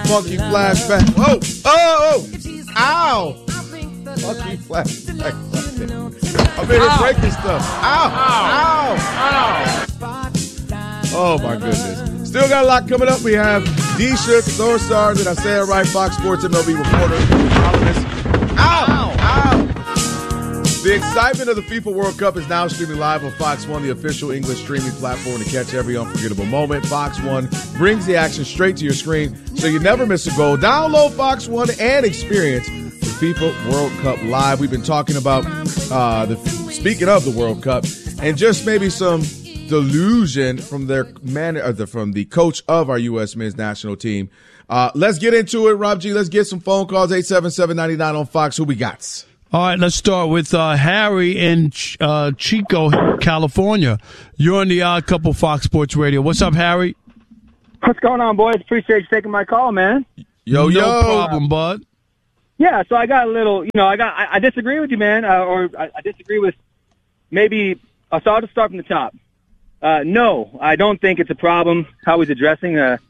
funky flashback. Whoa! Oh! Ow! Funky flashback. I'm in here breaking stuff. Ow! Oh my goodness. Still got a lot coming up. We have Deisha Thorsar, did I say it right? Fox Sports MLB reporter. Ow! The excitement of the FIFA World Cup is now streaming live on Fox One, the official English streaming platform to catch every unforgettable moment. Fox One brings the action straight to your screen so you never miss a goal. Download Fox One and experience the FIFA World Cup live. We've been talking about, speaking of the World Cup, and just maybe some delusion from from the coach of our U.S. men's national team. Let's get into it, Rob G. Let's get some phone calls, 877-99 on Fox. Who we got? All right, let's start with Harry in Chico, California. You're on the Odd Couple Fox Sports Radio. What's up, Harry? What's going on, boys? Appreciate you taking my call, man. No problem, bud. Yeah, so I got a little, I disagree with you, man, or I disagree with maybe, so I'll just start from the top. No, I don't think it's a problem how he's addressing the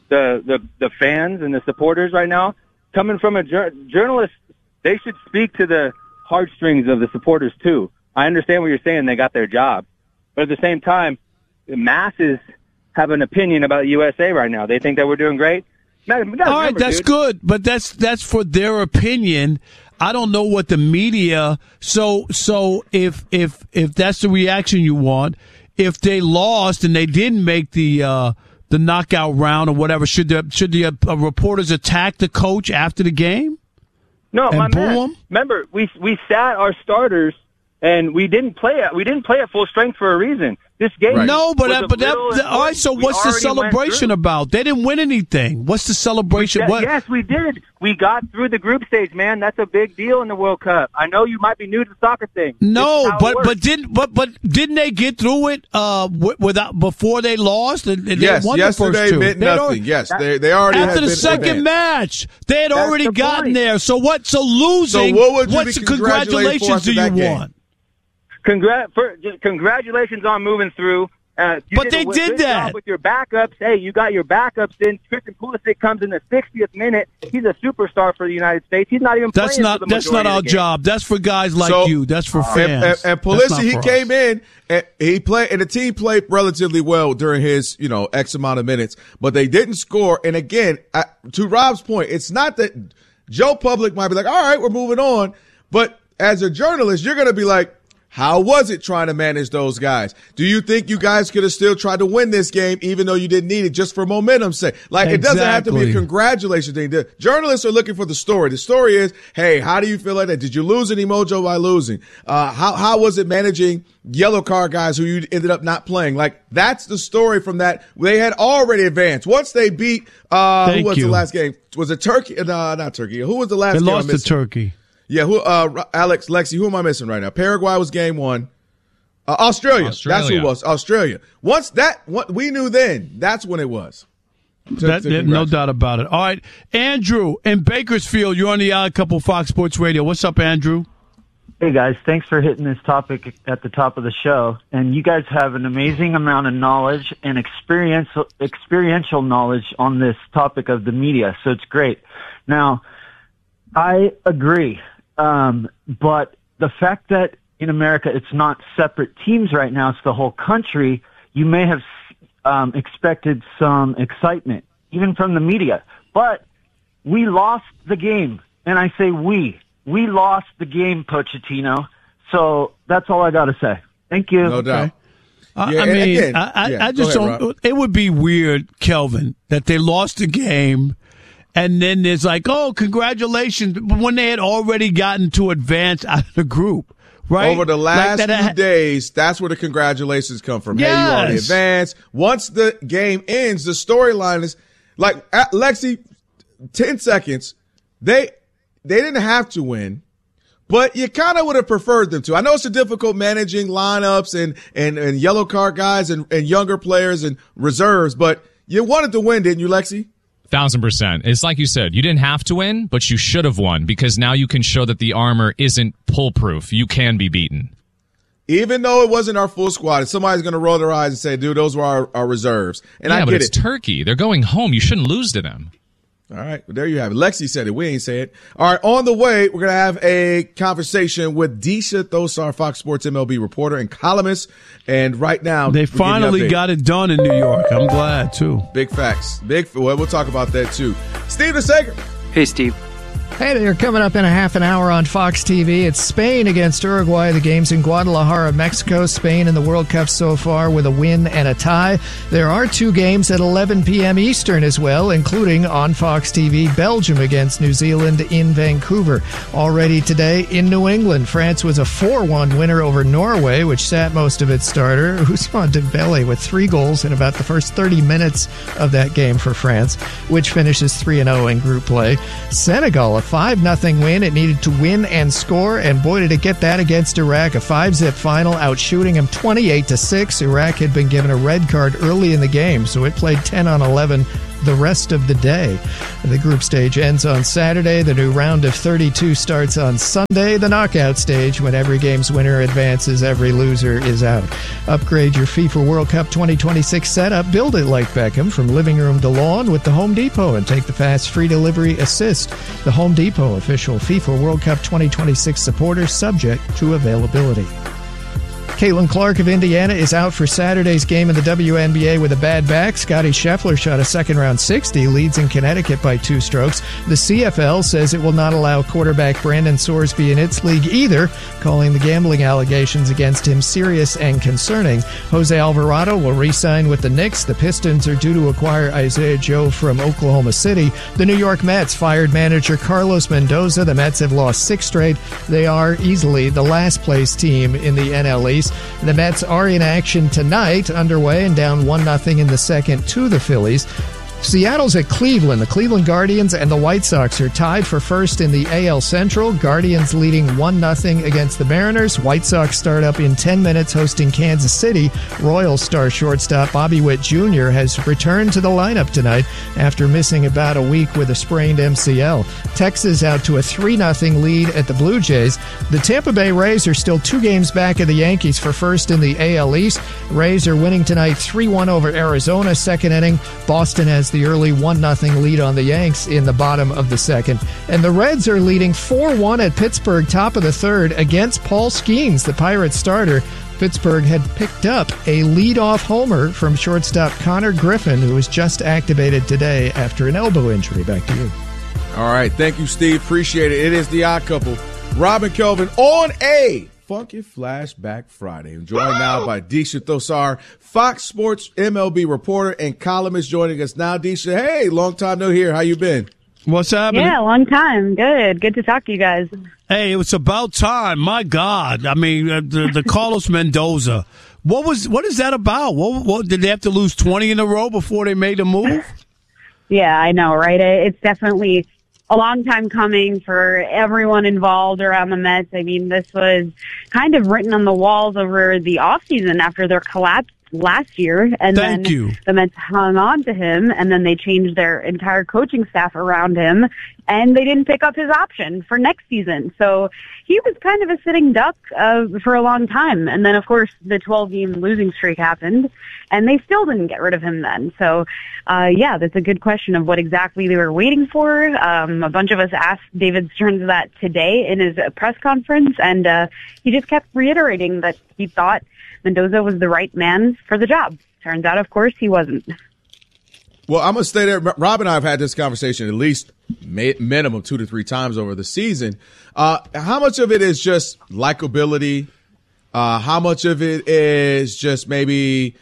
fans and the supporters right now. Coming from a journalist, they should speak to the heartstrings of the supporters too. I understand what you're saying; they got their job, but at the same time, the masses have an opinion about the USA right now. They think that we're doing great. All right, that's good, but that's for their opinion. I don't know what the media. So if that's the reaction you want. If they lost and they didn't make the knockout round or whatever, should the reporters attack the coach after the game? No, my man. Remember, we sat our starters and we didn't play at full strength for a reason. This game, right. No, but all right. So what's the celebration about? They didn't win anything. What's the celebration? Yes, we did. We got through the group stage, man. That's a big deal in the World Cup. I know you might be new to the soccer thing. No, but didn't they get through it without before they lost? And yes, they won yesterday the first two. meant nothing. They already after had the second match they had already gotten there. So what? So losing. So what would you what's be congratulations do you want? Congratulations on moving through. But they did that with your backups. Hey, you got your backups in. Christian Pulisic comes in the 60th minute. He's a superstar for the United States. He's not even playing. That's not our job. That's for guys like you. That's for fans. And Pulisic, he came in and he played, and the team played relatively well during his X amount of minutes, but they didn't score. And again, to Rob's point, it's not that Joe Public might be like, all right, we're moving on, but as a journalist, you're going to be like, how was it trying to manage those guys? Do you think you guys could have still tried to win this game even though you didn't need it just for momentum's sake? It doesn't have to be a congratulations thing. The journalists are looking for the story. The story is, hey, how do you feel like that? Did you lose any mojo by losing? How was it managing yellow card guys who you ended up not playing? That's the story from that. They had already advanced. Once they beat, who was the last game? Was it Turkey? No, not Turkey. Who was the last game? They lost to Turkey. Yeah, Alex, Lexi, who am I missing right now? Paraguay was game one. Australia. That's who it was. Australia. Once we knew then, that's when it was. No doubt about it. All right, Andrew in Bakersfield, you're on the Odd Couple Fox Sports Radio. What's up, Andrew? Hey, guys. Thanks for hitting this topic at the top of the show. And you guys have an amazing amount of knowledge and experiential knowledge on this topic of the media, so it's great. Now, I agree. But the fact that in America it's not separate teams right now, it's the whole country, you may have expected some excitement, even from the media. But we lost the game. And I say we lost the game, Pochettino. So that's all I got to say. Thank you. No doubt. Okay. I just don't. It would be weird, Kelvin, that they lost the game. And then there's oh, congratulations, when they had already gotten to advance out of the group, right? Over the last few days, that's where the congratulations come from. Yes. Hey, you already advanced. Once the game ends, the storyline is Lexi, 10 seconds. They didn't have to win, but you kind of would have preferred them to. I know it's difficult managing lineups and yellow card guys and younger players and reserves, but you wanted to win, didn't you, Lexi? 1,000%. It's like you said, you didn't have to win, but you should have won because now you can show that the armor isn't pull-proof. You can be beaten. Even though it wasn't our full squad, somebody's going to roll their eyes and say, dude, those were our reserves. And I get but it's Turkey. They're going home. You shouldn't lose to them. All right, well, there you have it. Lexi said it. We ain't say it. All right, on the way, we're going to have a conversation with Disha Thosar, Fox Sports MLB reporter and columnist. And right now, they finally got it done in New York. I'm glad, too. Big facts. Well, we'll talk about that, too. Steve DeSager. Hey, Steve. Hey there, coming up in a half an hour on Fox TV, it's Spain against Uruguay. The game's in Guadalajara, Mexico. Spain in the World Cup so far with a win and a tie. There are 2 games at 11 p.m. Eastern as well, including on Fox TV, Belgium against New Zealand in Vancouver. Already today in New England, France was a 4-1 winner over Norway, which sat most of its starter, Ousmane Dembele, with 3 goals in about the first 30 minutes of that game for France, which finishes 3-0 in group play. Senegal, a 5-0 win. It needed to win and score, and boy, did it get that against Iraq. A 5-zip final, outshooting them 28-6. Iraq had been given a red card early in the game, so it played 10 on 11 the rest of the day. The group stage ends on Saturday. The new round of 32 starts on Sunday. The knockout stage, when every game's winner advances, every loser is out. Upgrade your FIFA World Cup 2026 setup. Build it like Beckham from living room to lawn with the Home Depot and take the fast free delivery assist. The Home Depot, official FIFA World Cup 2026 supporter, subject to availability. Caitlin Clark of Indiana is out for Saturday's game in the WNBA with a bad back. Scottie Scheffler shot a second-round 60, leads in Connecticut by 2 strokes. The CFL says it will not allow quarterback Brandon Sorsby in its league either, calling the gambling allegations against him serious and concerning. Jose Alvarado will re-sign with the Knicks. The Pistons are due to acquire Isaiah Joe from Oklahoma City. The New York Mets fired manager Carlos Mendoza. The Mets have lost 6 straight. They are easily the last-place team in the NL East. The Mets are in action tonight, underway and down 1-0 in the second to the Phillies. Seattle's at Cleveland. The Cleveland Guardians and the White Sox are tied for first in the AL Central. Guardians leading 1-0 against the Mariners. White Sox start up in 10 minutes hosting Kansas City. Royals star shortstop Bobby Witt Jr. has returned to the lineup tonight after missing about a week with a sprained MCL. Texas out to a 3-0 lead at the Blue Jays. The Tampa Bay Rays are still 2 games back of the Yankees for first in the AL East. Rays are winning tonight 3-1 over Arizona, second inning. Boston has the early 1-0 lead on the Yanks in the bottom of the second. And the Reds are leading 4-1 at Pittsburgh, top of the third, against Paul Skeens, the Pirates starter. Pittsburgh had picked up a leadoff homer from shortstop Connor Griffin, who was just activated today after an elbow injury. Back to you. All right. Thank you, Steve. Appreciate it. It is the Odd Couple. Rob and Kelvin on a Funky Flashback Friday. I'm joined now by Disha Thosar, Fox Sports MLB reporter and columnist, joining us now. Disha, hey, long time no hear. How you been? What's happening? Yeah, long time. Good to talk to you guys. Hey, it was about time. My God. I mean, the Carlos Mendoza. What is that about? What did they have to lose 20 in a row before they made a move? Yeah, I know, right? It's definitely a long time coming for everyone involved around the Mets. I mean, this was kind of written on the walls over the offseason after their collapse last year. And Thank then you. The Mets hung on to him, and then they changed their entire coaching staff around him, and they didn't pick up his option for next season. So he was kind of a sitting duck for a long time. And then, of course, the 12-game losing streak happened, and they still didn't get rid of him then. So, yeah, that's a good question of what exactly they were waiting for. A bunch of us asked David Stearns that today in his press conference, and he just kept reiterating that he thought Mendoza was the right man for the job. Turns out, of course, he wasn't. Well, I'm going to stay there. Rob and I have had this conversation at least minimum 2 to 3 times over the season. How much of it is just likability? How much of it is just maybe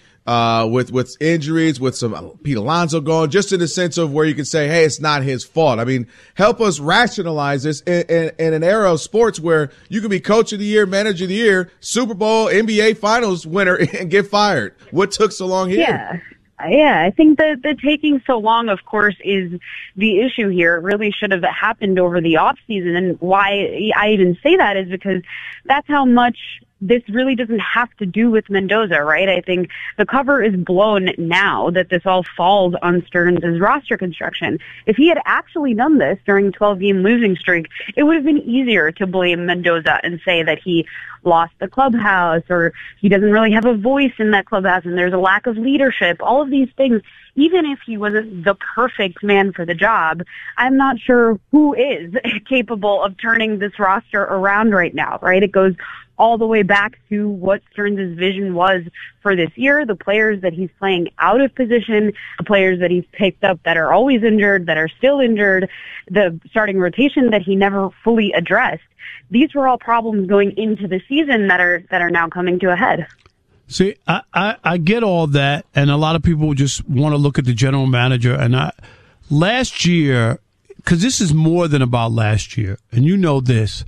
with injuries, with some Pete Alonso gone, just in the sense of where you can say, hey, it's not his fault. I mean, help us rationalize this in an era of sports where you can be coach of the year, manager of the year, Super Bowl, NBA finals winner, and get fired. What took so long here? Yeah, I think the taking so long, of course, is the issue here. It really should have happened over the off season. And why I even say that is because that's how much this really doesn't have to do with Mendoza, right? I think the cover is blown now that this all falls on Stearns' roster construction. If he had actually done this during a 12-game losing streak, it would have been easier to blame Mendoza and say that he lost the clubhouse or he doesn't really have a voice in that clubhouse and there's a lack of leadership. All of these things, even if he wasn't the perfect man for the job, I'm not sure who is capable of turning this roster around right now, right? It goes all the way back to what Stearns' vision was for this year, the players that he's playing out of position, the players that he's picked up that are always injured, that are still injured, the starting rotation that he never fully addressed. These were all problems going into the season that are now coming to a head. See, I get all that, and a lot of people just want to look at the general manager. And last year, because this is more than about last year, and you know this,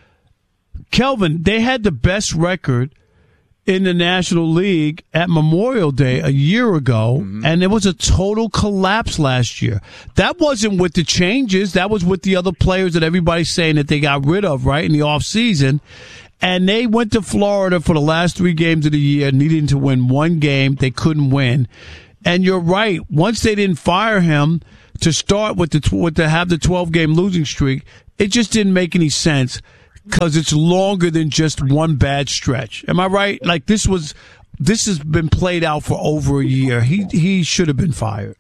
Kelvin, they had the best record in the National League at Memorial Day a year ago, and it was a total collapse last year. That wasn't with the changes. That was with the other players that everybody's saying that they got rid of, right, in the offseason. And they went to Florida for the last 3 games of the year, needing to win 1 game. They couldn't win. And you're right. Once they didn't fire him to start with to have the 12-game losing streak, it just didn't make any sense. Because it's longer than just one bad stretch. Am I right? Like this has been played out for over a year. He should have been fired.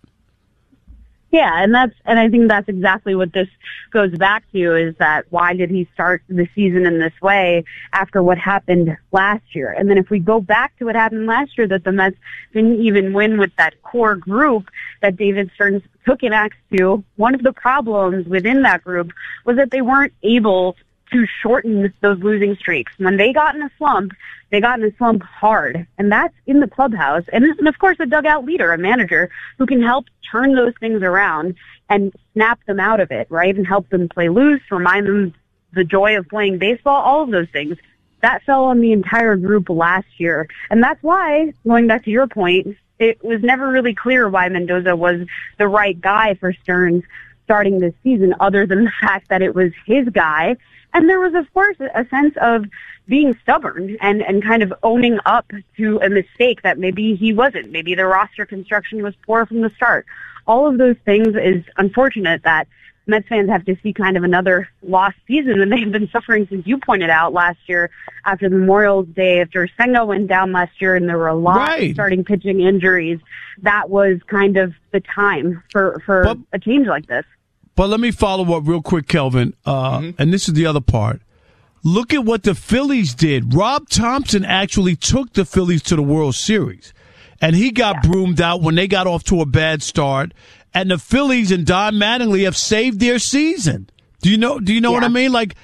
Yeah, and I think that's exactly what this goes back to, is that why did he start the season in this way after what happened last year? And then if we go back to what happened last year, that the Mets didn't even win with that core group that David Stearns took an axe to, one of the problems within that group was that they weren't able to shorten those losing streaks. When they got in a slump, they got in a slump hard. And that's in the clubhouse. And of course, a dugout leader, a manager who can help turn those things around and snap them out of it, right? And help them play loose, remind them the joy of playing baseball, all of those things. That fell on the entire group last year. And that's why, going back to your point, it was never really clear why Mendoza was the right guy for Stearns starting this season, other than the fact that it was his guy. And there was, of course, a sense of being stubborn and kind of owning up to a mistake that maybe he wasn't. Maybe the roster construction was poor from the start. All of those things is unfortunate that Mets fans have to see kind of another lost season, and they've been suffering, since you pointed out, last year after the Memorial Day, after Senga went down last year and there were a lot of starting pitching injuries. That was kind of the time for a change like this. But let me follow up real quick, Kelvin, and this is the other part. Look at what the Phillies did. Rob Thompson actually took the Phillies to the World Series, and he got broomed out when they got off to a bad start. And the Phillies and Don Mattingly have saved their season. Do you know what I mean? Like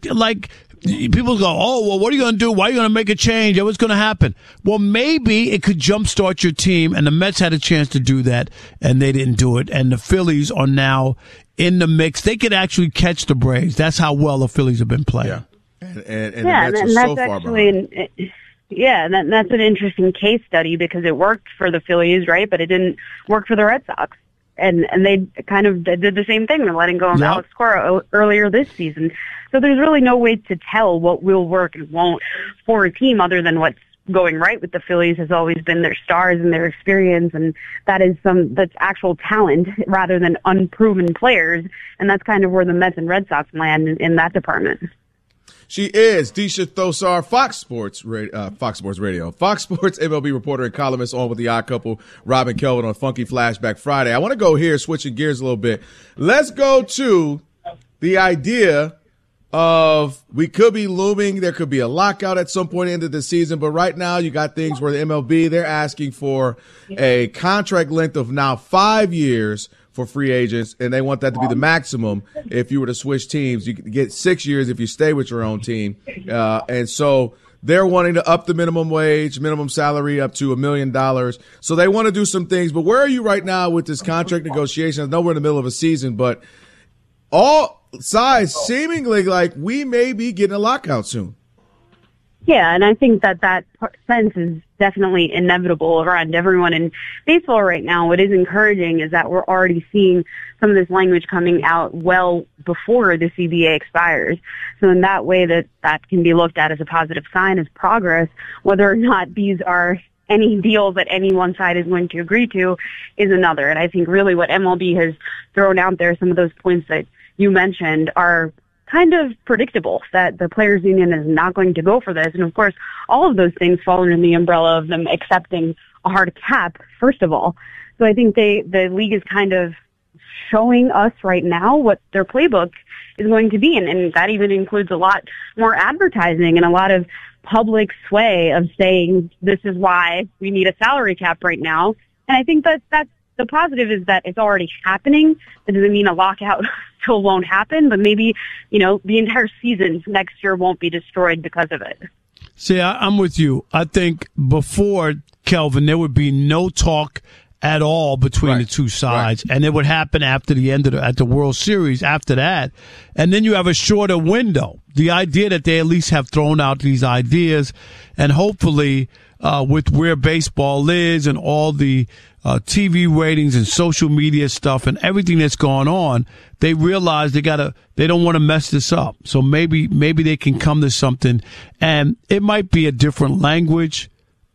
people go, oh, well, what are you going to do? Why are you going to make a change? What's going to happen? Well, maybe it could jumpstart your team, and the Mets had a chance to do that, and they didn't do it. And the Phillies are now in the mix. They could actually catch the Braves. That's how well the Phillies have been playing. Yeah. And the Mets are so far behind. Yeah, that's an interesting case study because it worked for the Phillies, right? But it didn't work for the Red Sox. And they kind of did the same thing. They're letting go of Alex Cora earlier this season. So there's really no way to tell what will work and won't for a team other than what's going right with the Phillies has always been their stars and their experience, and that's actual talent rather than unproven players. And that's kind of where the Mets and Red Sox land in that department. She is Disha Thosar, Fox Sports Radio, Fox Sports MLB reporter and columnist, on with the Odd Couple, Rob and Kelvin on Funky Flashback Friday. I want to go here, switching gears a little bit. Let's go to the idea of we could be looming. There could be a lockout at some point into the season, but right now you got things where the MLB, they're asking for a contract length of now 5 years for free agents, and they want that to be the maximum. If you were to switch teams, you could get 6 years if you stay with your own team. And so they're wanting to up the minimum wage, minimum salary up to $1 million. So they want to do some things. But where are you right now with this contract negotiation? I know we're in the middle of a season, but all sides seemingly like we may be getting a lockout soon. Yeah, and I think that sense is definitely inevitable around everyone in baseball right now. What is encouraging is that we're already seeing some of this language coming out well before the CBA expires. So in that way, that can be looked at as a positive sign, as progress. Whether or not these are any deals that any one side is going to agree to is another. And I think really what MLB has thrown out there, some of those points that you mentioned, are kind of predictable, that the players union is not going to go for this. And of course, all of those things fall under the umbrella of them accepting a hard cap, first of all. So I think the league is kind of showing us right now what their playbook is going to be. And that even includes a lot more advertising and a lot of public sway of saying, this is why we need a salary cap right now. And I think that's the positive, is that it's already happening. That doesn't mean a lockout still won't happen, but maybe, the entire season next year won't be destroyed because of it. See, I'm with you. I think before, Kelvin, there would be no talk at all between the two sides, and it would happen after the end of at the World Series after that, and then you have a shorter window. The idea that they at least have thrown out these ideas, and hopefully with where baseball is and all the TV ratings and social media stuff and everything that's going on, they realize they don't want to mess this up. So maybe they can come to something, and it might be a different language,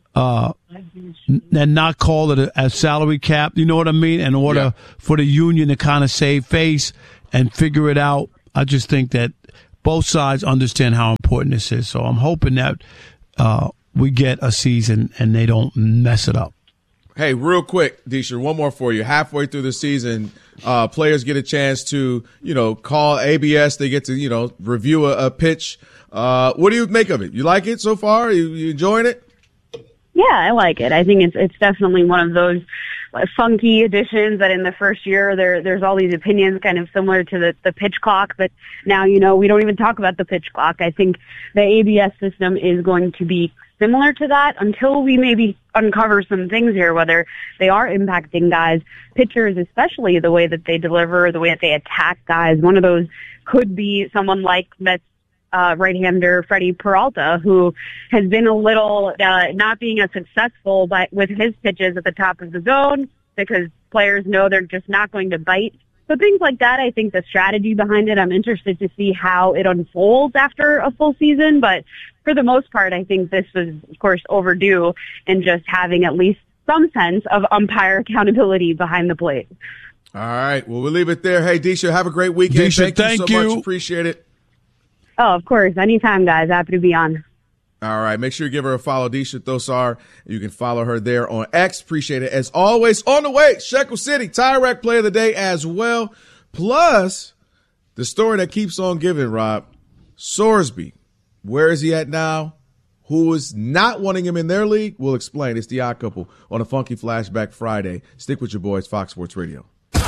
and not call it a salary cap. You know what I mean? In order for the union to kind of save face and figure it out. I just think that both sides understand how important this is. So I'm hoping that we get a season and they don't mess it up. Hey, real quick, Disher, one more for you. Halfway through the season, players get a chance to, call ABS. They get to, review a pitch. What do you make of it? You like it so far? You enjoying it? Yeah, I like it. I think it's definitely one of those funky additions that in the first year there's all these opinions kind of similar to the pitch clock, but now, we don't even talk about the pitch clock. I think the ABS system is going to be similar to that until we maybe uncover some things here, whether they are impacting guys, pitchers, especially the way that they deliver, the way that they attack guys. One of those could be someone like Mets right-hander Freddie Peralta, who has been a little not being as successful with his pitches at the top of the zone because players know they're just not going to bite. So things like that, I think the strategy behind it, I'm interested to see how it unfolds after a full season. But for the most part, I think this was, of course, overdue in just having at least some sense of umpire accountability behind the plate. All right. Well, we'll leave it there. Hey, Disha, have a great weekend. Disha, thank you so much. Appreciate it. Oh, of course. Anytime, guys. Happy to be on. All right. Make sure you give her a follow, Disha Thosar. You can follow her there on X. Appreciate it. As always, on the way, Shekel City, Tire Rack Play of the Day as well. Plus, the story that keeps on giving, Rob. Sorsby. Where is he at now? Who is not wanting him in their league? We'll explain. It's the Odd Couple on a Funky Flashback Friday. Stick with your boys, Fox Sports Radio.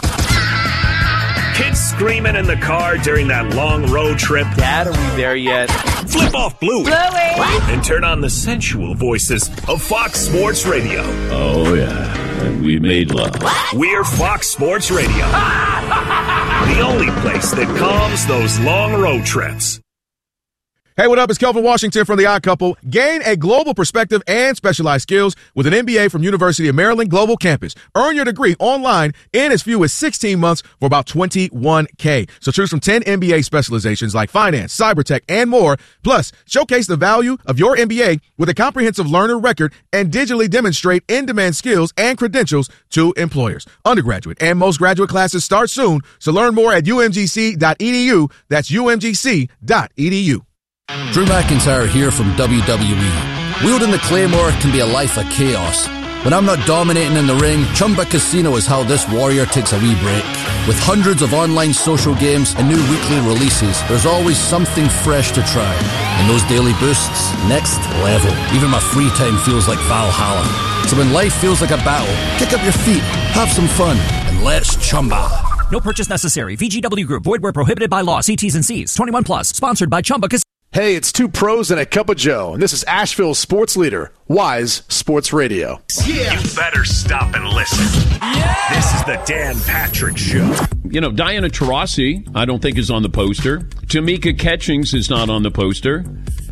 Kids screaming in the car during that long road trip. Dad, are we there yet? Flip off Bluey. And turn on the sensual voices of Fox Sports Radio. Oh, yeah. And we made love. We're Fox Sports Radio. The only place that calms those long road trips. Hey, what up? It's Kelvin Washington from The Odd Couple. Gain a global perspective and specialized skills with an MBA from University of Maryland Global Campus. Earn your degree online in as few as 16 months for about $21K. So choose from 10 MBA specializations like finance, cyber tech, and more. Plus, showcase the value of your MBA with a comprehensive learner record and digitally demonstrate in-demand skills and credentials to employers. Undergraduate and most graduate classes start soon. So learn more at umgc.edu. That's umgc.edu. Drew McIntyre here from WWE. Wielding the Claymore can be a life of chaos. When I'm not dominating in the ring, Chumba Casino is how this warrior takes a wee break. With hundreds of online social games and new weekly releases, there's always something fresh to try. And those daily boosts, next level. Even my free time feels like Valhalla. So when life feels like a battle, kick up your feet, have some fun, and let's Chumba. No purchase necessary. VGW Group. Void where prohibited by law. See T's and C's. 21 plus. Sponsored by Chumba Casino. Hey, it's two pros and a cup of Joe, and this is Asheville's sports leader, Wise Sports Radio. Yeah. You better stop and listen. Yeah. This is the Dan Patrick Show. You know, Diana Taurasi, I don't think is on the poster. Tamika Catchings is not on the poster.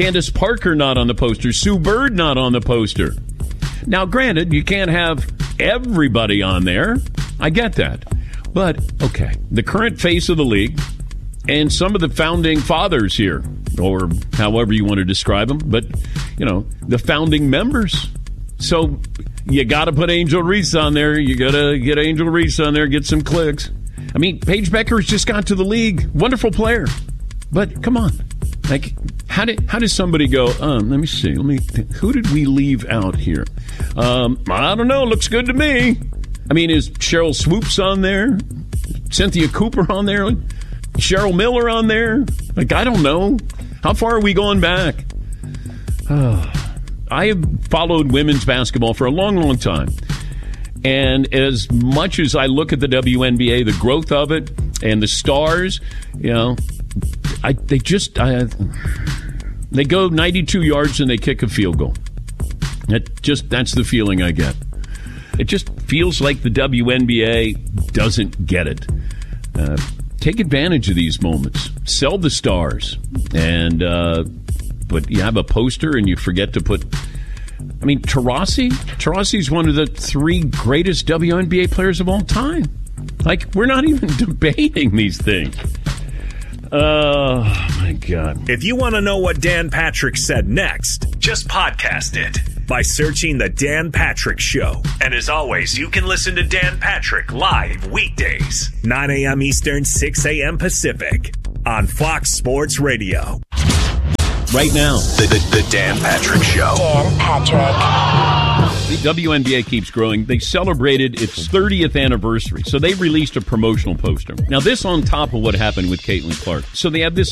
Candace Parker not on the poster. Sue Bird not on the poster. Now, granted, you can't have everybody on there. I get that. But, okay, the current face of the league and some of the founding fathers here, or however you want to describe them, but, the founding members. So you got to put Angel Reese on there. You got to get Angel Reese on there, get some clicks. I mean, Paige Becker's just got to the league. Wonderful player. But come on. Like, how does somebody go, let me see. Who did we leave out here? I don't know. Looks good to me. I mean, is Cheryl Swoops on there? Cynthia Cooper on there? Cheryl Miller on there? Like, I don't know. How far are we going back? I have followed women's basketball for a long, long time. And as much as I look at the WNBA, the growth of it, and the stars, they go 92 yards and they kick a field goal. That's the feeling I get. It just feels like the WNBA doesn't get it. Take advantage of these moments. Sell the stars. But you have a poster and you forget to put... I mean, Taurasi's one of the 3 greatest WNBA players of all time. Like, we're not even debating these things. Oh, my God. If you want to know what Dan Patrick said next, just podcast it by searching The Dan Patrick Show. And as always, you can listen to Dan Patrick live weekdays, 9 a.m. Eastern, 6 a.m. Pacific, on Fox Sports Radio. Right now, the Dan Patrick Show. Dan Patrick. The WNBA keeps growing. They celebrated its 30th anniversary, so they released a promotional poster. Now, this on top of what happened with Caitlin Clark. So they have this